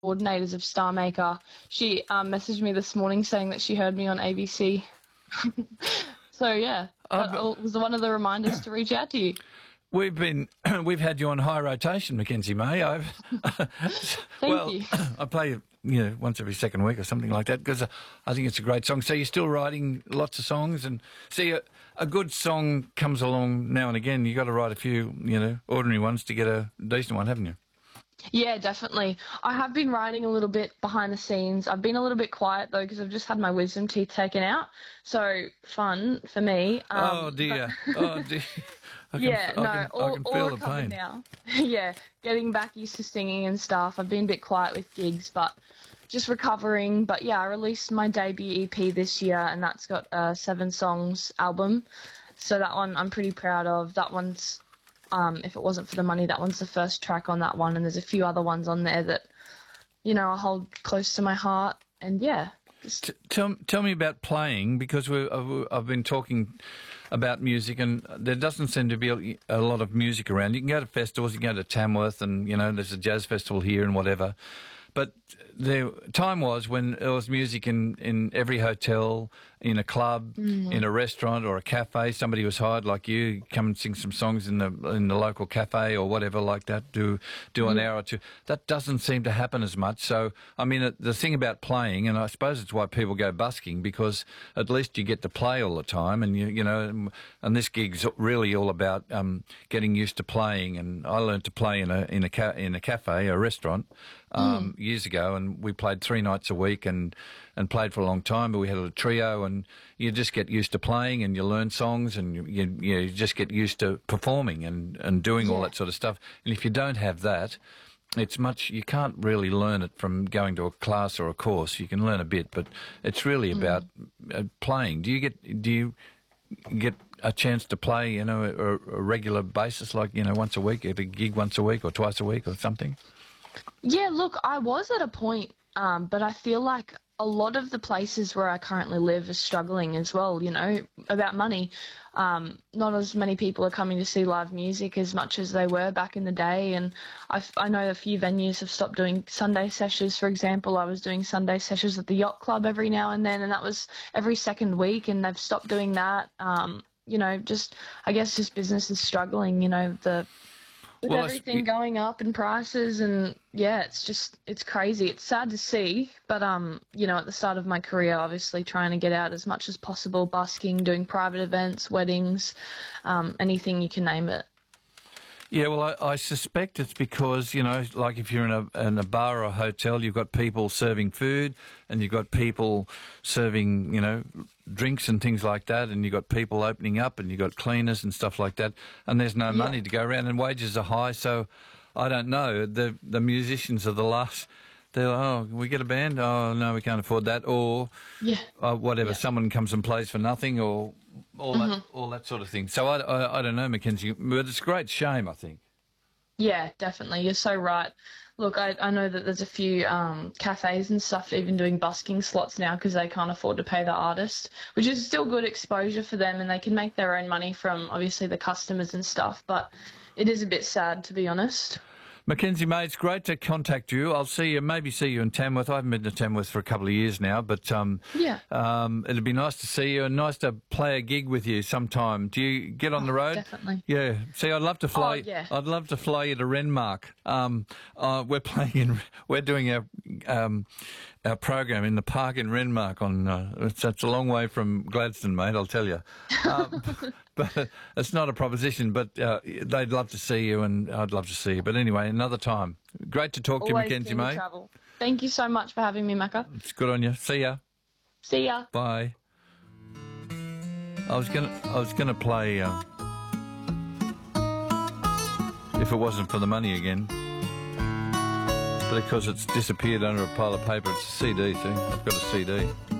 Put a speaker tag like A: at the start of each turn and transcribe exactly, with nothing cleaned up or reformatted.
A: coordinators of Star Maker. She um, messaged me this morning saying that she heard me on A B C. So, yeah, that
B: Uh,
A: was one of the reminders to reach out to you.
B: We've been, we've had you on high rotation, Mackenzie May. I've,
A: Thank
B: well,
A: you.
B: I play you know, once every second week or something like that because I think it's a great song. So you're still writing lots of songs, and see, a, a good song comes along now and again. You got to write a few, you know, ordinary ones to get a decent one, haven't you?
A: Yeah, definitely. I have been writing a little bit behind the scenes. I've been a little bit quiet, though, because I've just had my wisdom teeth taken out. So, fun for me. Um,
B: oh, dear.
A: But...
B: oh, dear. I can,
A: yeah,
B: I
A: no,
B: can,
A: all,
B: I can
A: all
B: feel the
A: recovered
B: pain.
A: now. Yeah, getting back used to singing and stuff. I've been a bit quiet with gigs, but just recovering. But, yeah, I released my debut E P this year, and that's got a seven songs album. So that one I'm pretty proud of. That one's... Um, if it wasn't for the money, that one's the first track on that one, and there's a few other ones on there that, you know, I hold close to my heart, and yeah. Just...
B: T- tell, tell me about playing, because we I've, I've been talking about music, and there doesn't seem to be a, a lot of music around. You can go to festivals, you can go to Tamworth, and, you know, there's a jazz festival here and whatever. But the time was when there was music in, in every hotel, in a club, mm. in a restaurant or a cafe. Somebody was hired, like you, come and sing some songs in the in the local cafe or whatever like that, do do an mm. hour or two. That doesn't seem to happen as much. So, I mean, the thing about playing, and I suppose it's why people go busking, because at least you get to play all the time. And, you you know, and this gig's really all about um, getting used to playing. And I learned to play in a, in a, ca- in a cafe, a restaurant, um, mm. years ago, and we played three nights a week and, and played for a long time, but we had a trio, and you just get used to playing and you learn songs, and you, you, you just get used to performing and, and doing yeah. all that sort of stuff. And if you don't have that, it's much, you can't really learn it from going to a class or a course. You can learn a bit, but it's really mm. about uh, playing. Do you get, do you get a chance to play, you know, a, a regular basis, like, you know, once a week, every gig once a week or twice a week or something?
A: Yeah, look, I was at a point, um, but I feel like a lot of the places where I currently live are struggling as well, you know, about money. Um, not as many people are coming to see live music as much as they were back in the day. And I've, I know a few venues have stopped doing Sunday sessions, for example. I was doing Sunday sessions at the Yacht Club every now and then, and that was every second week, and they've stopped doing that. Um, you know, just, I guess just business is struggling, you know, the... With well, everything going up in prices, and yeah, it's just, it's crazy. It's sad to see, but, um, you know, at the start of my career, obviously trying to get out as much as possible, busking, doing private events, weddings, um, anything you can name it.
B: Yeah, well, I, I suspect it's because, you know, like if you're in a in a bar or a hotel, you've got people serving food, and you've got people serving, you know, drinks and things like that, and you've got people opening up, and you've got cleaners and stuff like that, and there's no yeah. money to go around, and wages are high, so I don't know. The the musicians are the last... They're like, oh, we get a band? Oh, no, we can't afford that. Or
A: yeah.
B: uh, whatever,
A: yeah.
B: someone comes and plays for nothing, or all mm-hmm. that all that sort of thing. So I, I, I don't know, Mackenzie, but it's a great shame, I think.
A: Yeah, definitely. You're so right. Look, I, I know that there's a few um, cafes and stuff even doing busking slots now because they can't afford to pay the artist, which is still good exposure for them, and they can make their own money from, obviously, the customers and stuff. But it is a bit sad, to be honest.
B: Mackenzie, mate, it's great to contact you. I'll see you, maybe see you in Tamworth. I haven't been to Tamworth for a couple of years now, but um,
A: yeah,
B: um, it'd be nice to see you and nice to play a gig with you sometime. Do you get on
A: oh,
B: the road?
A: Definitely.
B: Yeah. See, I'd love to fly.
A: Oh, yeah.
B: I'd love to fly you to Renmark. Um, uh, we're playing in. We're doing our um, our program in the park in Renmark. On uh, it's, it's a long way from Gladstone, mate. I'll tell you. Um, But it's not a proposition, but uh, they'd love to see you, and I'd love to see you. But anyway, another time. Great to talk
A: Always
B: to you, Mackenzie, mate.
A: Travel. Thank you so much for having me, Macca.
B: It's good on you. See ya.
A: See ya.
B: Bye. I was gonna, I was gonna play uh, If It Wasn't for the Money again, but because it's disappeared under a pile of paper, it's a C D. See, I've got a C D.